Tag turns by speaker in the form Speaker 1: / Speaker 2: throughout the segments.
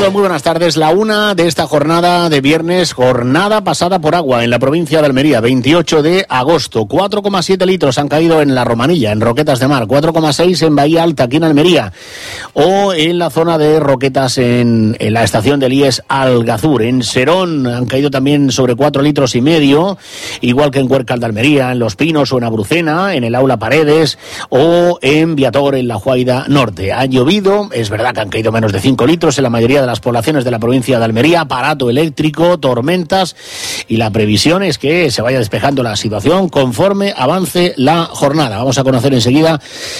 Speaker 1: todos, muy buenas tardes. La una de esta jornada de viernes, jornada pasada por agua en la provincia de Almería, 28 de agosto. 4,7 litros han caído en La Romanilla, en Roquetas de Mar, 4,6 en Bahía Alta, aquí en Almería, o en la zona de Roquetas en la estación del IES Algazur. En Serón han caído también sobre 4,5 litros, igual que en Huércal de Almería, en Los Pinos o en Abrucena, en el Aula Paredes o en Viator, en La Juaida Norte. Ha llovido, es verdad que han caído menos de 5 litros en la mayoría de las poblaciones de la provincia de Almería, aparato eléctrico, tormentas, y la previsión es que se vaya despejando la situación conforme avance la jornada. Vamos a conocer enseguida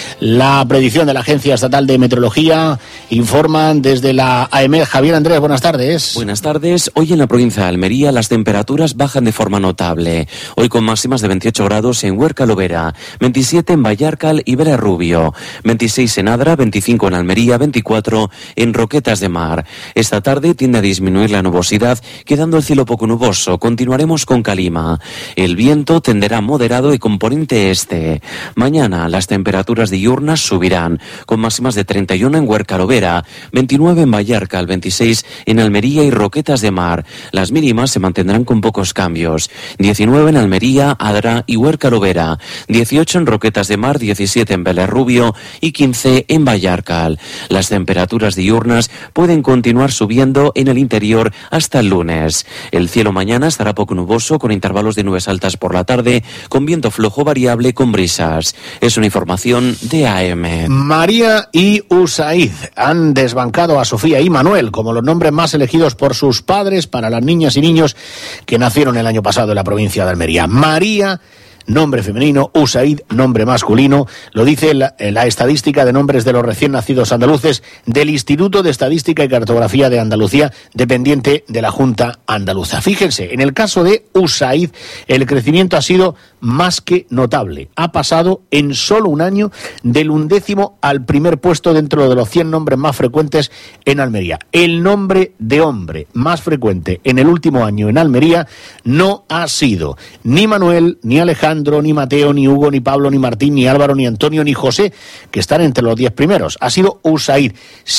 Speaker 1: la predicción de la Agencia Estatal de Meteorología. Informan desde la AEMET. Javier Andrés, buenas tardes.
Speaker 2: Buenas tardes. Hoy en la provincia de Almería las temperaturas bajan de forma notable. Hoy con máximas de 28 grados en Huércal Lovera, 27 en Vallarcal y Vera Rubio, 26 en Adra, 25 en Almería, 24 en Roquetas de Mar. Esta tarde tiende a disminuir la nubosidad, quedando el cielo poco nuboso. Continuaremos con calima. El viento tenderá moderado y componente este. Mañana las temperaturas diurnas subirán, con máximas de 31 en Huércal Lovera, 29 en Vallarcal, 26 en Almería y Roquetas de Mar. Las mínimas se mantendrán con pocos cambios. 19 en Almería, Adra y Huércal Lovera, 18 en Roquetas de Mar, 17 en Vélez Rubio y 15 en Vallarcal. Las temperaturas diurnas pueden continuar subiendo en el interior hasta el lunes. El cielo mañana estará poco nuboso, con intervalos de nubes altas por la tarde, con viento flojo variable con brisas. Es una información de AM.
Speaker 1: María y Usaid han desbancado a Sofía y Manuel como los nombres más elegidos por sus padres para las niñas y niños que nacieron el año pasado en la provincia de Almería. María, nombre femenino; Usaid, nombre masculino. Lo dice la estadística de nombres de los recién nacidos andaluces del Instituto de Estadística y Cartografía de Andalucía, dependiente de la Junta Andaluza. Fíjense, en el caso de Usaid, el crecimiento ha sido más que notable. Ha pasado en solo un año del 11º al primer puesto dentro de los 100 nombres más frecuentes en Almería. El nombre de hombre más frecuente en el último año en Almería no ha sido ni Manuel, ni Alejandro, ni Mateo, ni Hugo, ni Pablo, ni Martín, ni Álvaro, ni Antonio, ni José, que están entre los 10 primeros. Ha sido Usaid.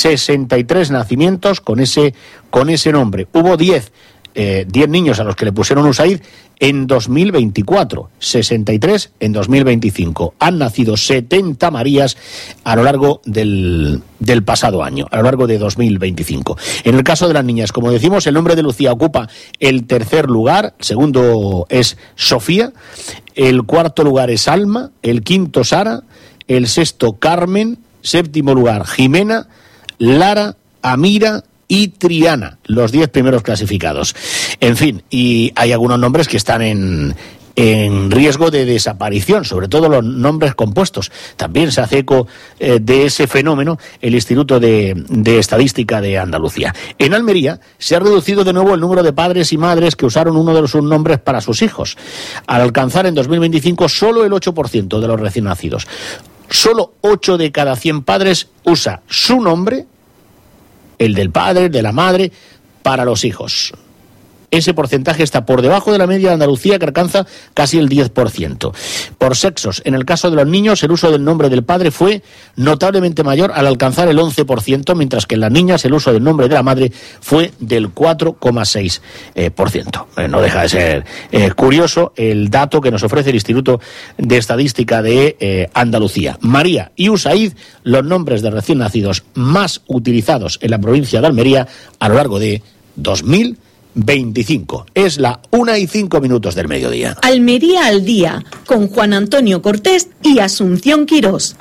Speaker 1: 63 nacimientos con ese nombre. Hubo 10 niños a los que le pusieron Usaid en 2024, 63 en 2025. Han nacido 70 Marías a lo largo del pasado año, a lo largo de 2025. En el caso de las niñas, como decimos, el nombre de Lucía ocupa el tercer lugar, el segundo es Sofía, el cuarto lugar es Alma, el quinto Sara, el sexto Carmen, séptimo lugar Jimena, Lara, Amira y Triana, los 10 primeros clasificados. En fin, y hay algunos nombres que están en riesgo de desaparición, sobre todo los nombres compuestos. También se hace eco de ese fenómeno el Instituto de Estadística de Andalucía. En Almería se ha reducido de nuevo el número de padres y madres que usaron uno de sus nombres para sus hijos, al alcanzar en 2025 solo el 8% de los recién nacidos. Solo 8 de cada 100 padres usa su nombre, el del padre, de la madre, para los hijos. Ese porcentaje está por debajo de la media de Andalucía, que alcanza casi el 10%. Por sexos, en el caso de los niños, el uso del nombre del padre fue notablemente mayor, al alcanzar el 11%, mientras que en las niñas el uso del nombre de la madre fue del 4,6%. No deja de ser curioso el dato que nos ofrece el Instituto de Estadística de Andalucía. María y Usaid, los nombres de recién nacidos más utilizados en la provincia de Almería a lo largo de 2025. Es la 1:05 del mediodía.
Speaker 3: Almería al día, con Juan Antonio Cortés y Asunción Quirós.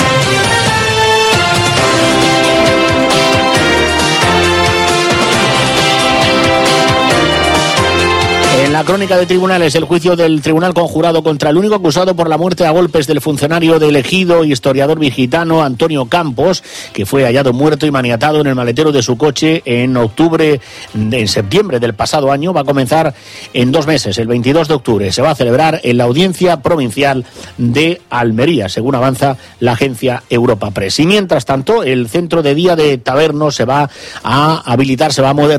Speaker 1: En la crónica de tribunales, el juicio del Tribunal Conjurado contra el único acusado por la muerte a golpes del funcionario de Ejido y historiador vigitano Antonio Campos, que fue hallado muerto y maniatado en el maletero de su coche en septiembre del pasado año, va a comenzar en 2 meses, el 22 de octubre. Se va a celebrar en la Audiencia Provincial de Almería, según avanza la agencia Europa Press. Y mientras tanto, el centro de día de Taberno se va a habilitar, se va a modernizar